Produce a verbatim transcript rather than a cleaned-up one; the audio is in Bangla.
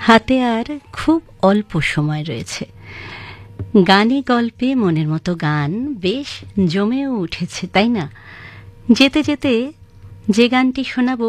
হাতে আর খুব অল্প সময় রয়েছে। গানে গল্পে মনের মতো গান বেশ জমেও উঠেছে, তাই না? যেতে যেতে যে গানটি শোনাবো